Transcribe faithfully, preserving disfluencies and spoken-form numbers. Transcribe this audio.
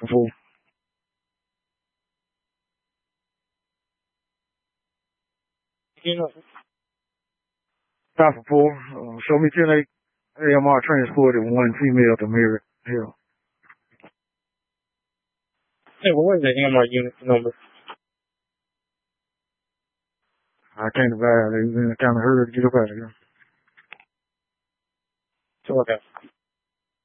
before. You know, Stop before. Uh, show me ten eight A M R transported one female to Mary Hill. hey, well, where's the M R unit number? I can't advise. They was in a kind of hurry to get up out of here. So, okay.